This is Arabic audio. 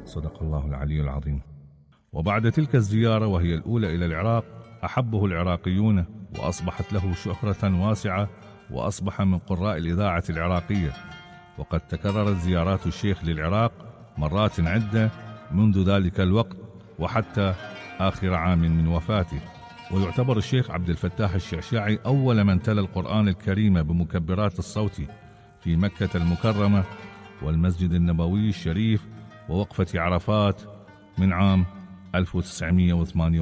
صدق الله العلي العظيم. وبعد تلك الزيارة وهي الأولى إلى العراق أحبه العراقيون، وأصبحت له شهرة واسعة، وأصبح من قراء الإذاعة العراقية. وقد تكررت زيارات الشيخ للعراق مرات عدة منذ ذلك الوقت وحتى آخر عام من وفاته. ويعتبر الشيخ عبد الفتاح الشعشاعي أول من تلا القرآن الكريم بمكبرات الصوت في مكة المكرمة والمسجد النبوي الشريف ووقفة عرفات من عام 1988.